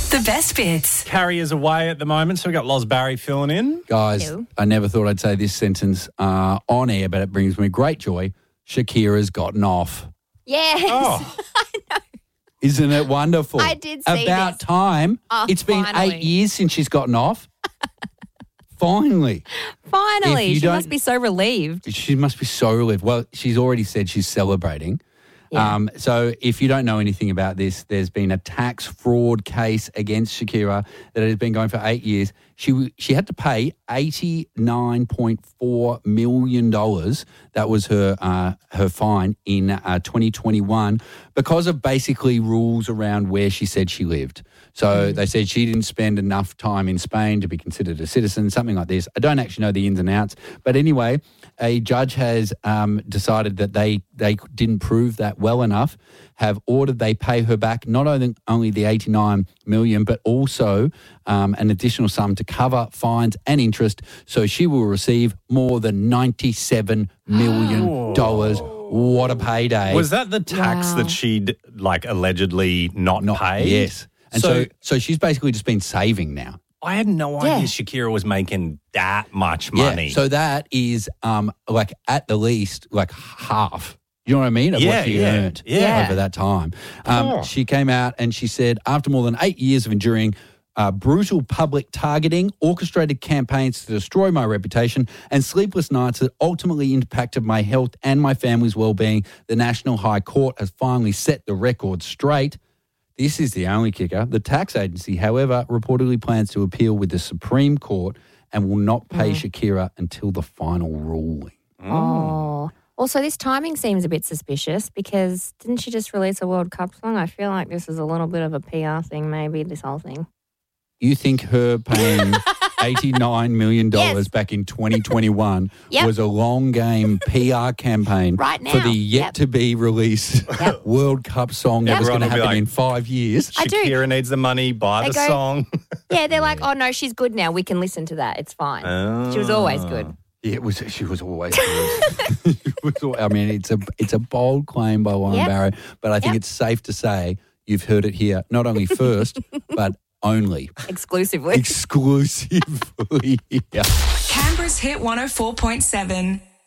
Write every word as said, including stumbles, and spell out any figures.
The best bits. Carrie is away at the moment, so we've got Loz Barry filling in. Guys, Hello. I never thought I'd say this sentence uh, on air, but it brings me great joy. Shakira's gotten off. Yes. Oh, Isn't it wonderful? I did see About this. time. Oh, it's been finally. eight years since she's gotten off. Finally. Finally. If you She don't- must be so relieved. She must be so relieved. Well, she's already said she's celebrating. Yeah. Um, so if you don't know anything about this, there's been a tax fraud case against Shakira that has been going for eight years. She she had to pay eighty-nine point four million dollars. That was her uh, her fine in uh, twenty twenty-one because of basically rules around where she said she lived. So they said she didn't spend enough time in Spain to be considered a citizen, something like this. I don't actually know the ins and outs. But anyway, a judge has um, decided that they, they didn't prove that well enough, have ordered they pay her back not only, only the eighty-nine million dollars, but also um, an additional sum to cover fines and interest. So she will receive more than ninety-seven million dollars. What a payday. was that the tax Wow. that she'd, like, allegedly not, Not paid? Yes. And So- so, so she's basically just been saving now. I had no idea Yeah. Shakira was making that much money. Yeah. So that is um like at the least like half. You know what I mean? Of Yeah, what she yeah, earned yeah. over that time. Um, Oh. She came out and she said, after more than eight years of enduring uh, brutal public targeting, orchestrated campaigns to destroy my reputation, and sleepless nights that ultimately impacted my health and my family's well-being, the National High Court has finally set the record straight. This is the only kicker. The tax agency, however, reportedly plans to appeal with the Supreme Court and will not pay Shakira until the final ruling. Oh. Also, this timing seems a bit suspicious because didn't she just release a World Cup song? I feel like this is a little bit of a P R thing, maybe, this whole thing. You think her paying eighty-nine million dollars Yes. back in twenty twenty-one Yep. was a long game P R campaign Right for now. the yet Yep. to be released Yep. World Cup song that was Everyone going to will be happen like- in five years? I do. Shakira needs the money, buy They the go- song. Yeah, they're like, oh, no, she's good now. We can listen to that. It's fine. She was always good. Yeah, it was. She was always good. She was al- I mean, it's a it's a bold claim by Warren Yep. Barrow, but I think Yep. it's safe to say you've heard it here, not only first, but only Exclusively. exclusively. Yeah. Canberra's Hit one oh four point seven.